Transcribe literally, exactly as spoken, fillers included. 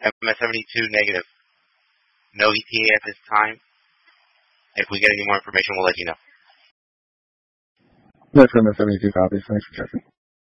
M S seventy-two negative. No E T A at this time. If we get any more information, we'll let you know. That's M S seventy-two copies. Thanks for checking.